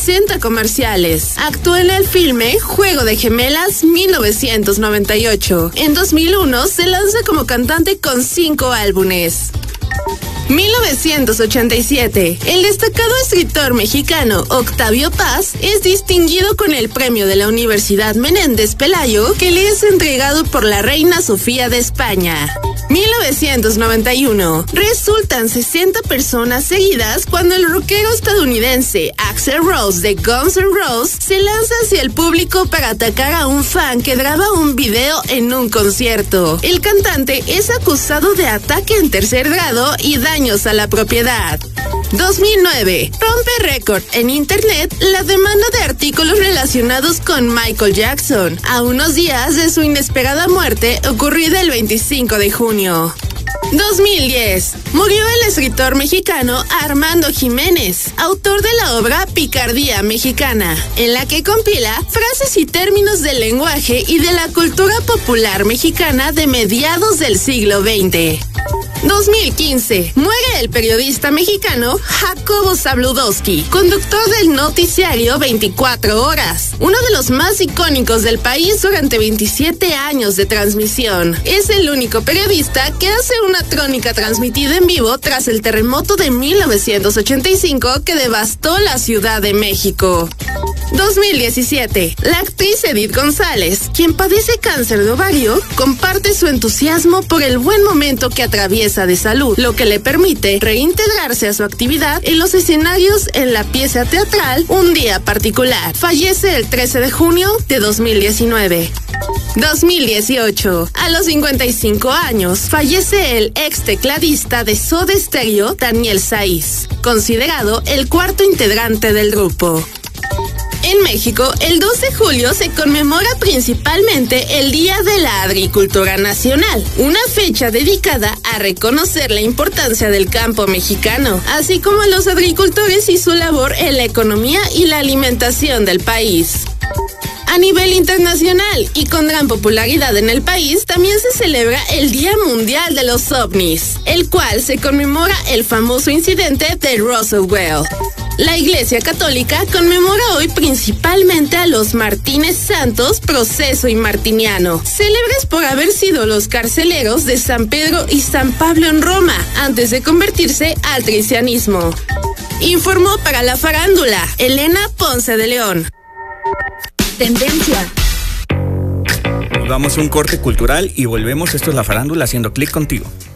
60 comerciales. Actuó en el filme Juego de Gemelas 1998. En 2001 se lanza como cantante con 5 álbumes. 1987. El destacado escritor mexicano Octavio Paz es distinguido con el premio de la Universidad Menéndez Pelayo, que le es entregado por la reina Sofía de España. 1991. Resultan 60 personas seguidas cuando el rockero estadounidense Axl Rose de Guns N' Roses se lanza hacia el público para atacar a un fan que graba un video en un concierto. El cantante es acusado de ataque en tercer grado y daños a la propiedad. 2009. Rompe récord en internet la demanda de artículos relacionados con Michael Jackson, a unos días de su inesperada muerte ocurrida el 25 de junio. 2010. Murió el escritor mexicano Armando Jiménez, autor de la obra Picardía Mexicana, en la que compila frases y términos del lenguaje y de la cultura popular mexicana de mediados del siglo XX. 2015. Muere el periodista mexicano Jacobo Zabludowski, conductor del noticiario 24 Horas, uno de los más icónicos del país durante 27 años de transmisión. Es el único periodista que hace una crónica transmitida en vivo tras el terremoto de 1985 que devastó la Ciudad de México. 2017. La actriz Edith González, quien padece cáncer de ovario, comparte su entusiasmo por el buen momento que atraviesa de salud, lo que le permite reintegrarse a su actividad en los escenarios en la pieza teatral Un Día Particular. Fallece el 13 de junio de 2019. 2018. A los 55 años, fallece el ex tecladista de Soda Stereo, Daniel Saiz, considerado el cuarto integrante del grupo. En México, el 2 de julio se conmemora principalmente el Día de la Agricultura Nacional, una fecha dedicada a reconocer la importancia del campo mexicano, así como a los agricultores y su labor en la economía y la alimentación del país. A nivel internacional y con gran popularidad en el país, también se celebra el Día Mundial de los OVNIs, el cual se conmemora el famoso incidente de Roswell. La Iglesia Católica conmemora hoy principalmente a los Martínez Santos, Proceso y Martiniano, célebres por haber sido los carceleros de San Pedro y San Pablo en Roma, antes de convertirse al cristianismo. Informó para la farándula Elena Ponce de León. Tendencia. Nos damos un corte cultural y volvemos. Esto es La Farándula, haciendo clic contigo.